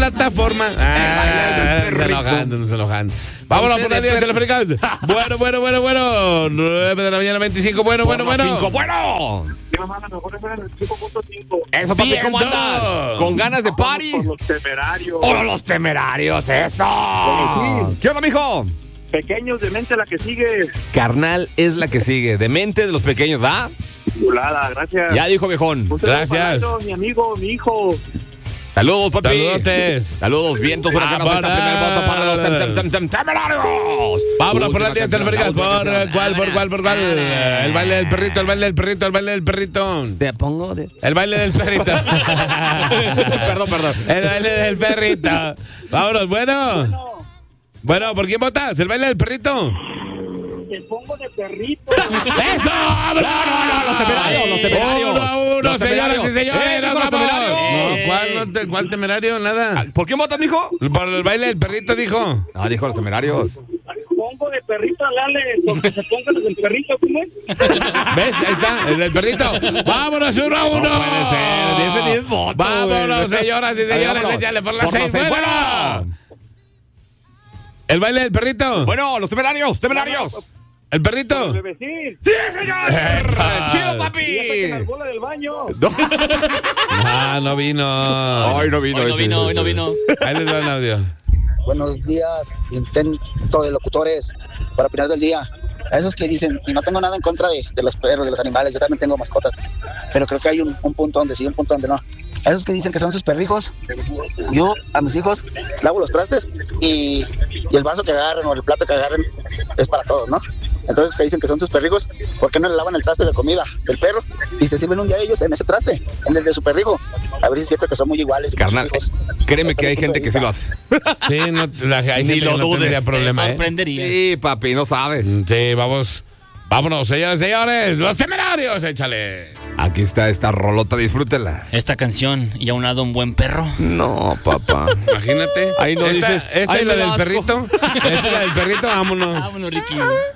plataforma. Nos enojando. Vámonos por el día telefónicas. Bueno. 9 de la mañana, 25. Bueno. 5, bueno. Eso, papi, ¿cómo andas? ¿Con ganas de party? Por los temerarios. ¡Oh, los temerarios! ¡Eso! ¿Qué onda, mijo? Pequeños de mente la que sigue. Carnal es la que sigue. De mente de los pequeños, ¿va? Chulada, gracias. Ya dijo, viejón. Gracias. Mi amigo, mi hijo. Saludos, papi. Saludotes. Saludos, vientos huracanos. Primer voto para los temerarios. Vámonos por la día telefónicas. ¿Por cuál? El baile del perrito. Te pongo de... El baile del perrito. Perdón. El baile del perrito. Vámonos, Bueno, ¿por quién votas? ¿El baile del perrito? Te pongo de perrito. ¡Eso! No, los temerarios. 1-1, señoras y señores. Los ¡Nos vamos! temerarios. No, ¿cuál temerario? Nada. ¿Por qué votas, mijo? Por el baile del perrito, dijo. Ah, dijo los temerarios. Pongo de perrito, dale. Porque se pongan del perrito, ¿cómo es? ¿Ves? Ahí está, el del perrito. ¡Vámonos, 1-1! No puede ser, 10 votos. Vámonos, señoras y señores. Vámonos. Échale por las Por 6. las 6, ¡Bueno! ¿El baile del perrito? Bueno, los temerarios. ¿El perrito? Bebecín. ¡Sí, señor! ¡Chido, Ya papi! saquen las bolas del baño. No vino. Hoy no vino. Ahí les da el audio. Buenos días, intento de locutores para opinar del día. A esos que dicen, y no tengo nada en contra de los perros, de los animales, yo también tengo mascotas, pero creo que hay un punto donde sí, un punto donde no. A esos que dicen que son sus perrijos, yo a mis hijos lavo los trastes y el vaso que agarren o el plato que agarren es para todos, ¿no? Entonces que dicen que son sus perrijos, ¿por qué no le lavan el traste de comida del perro y se sirven un día ellos en ese traste, en el de su perrijo? A ver si es cierto que son muy iguales. Carnal, créeme que hay gente que sí lo hace. Sí, hay gente que no tendría problema, sorprendería. Sí, papi, no sabes. Sí, vámonos, señores, los temerarios, échale. Aquí está esta rolota, disfrútela. Esta canción y aunado un buen perro. No, papá. Imagínate. Ahí no dices. Esta ahí es la me del das perrito. Esta es la del perrito, vámonos. Vámonos, Ricky.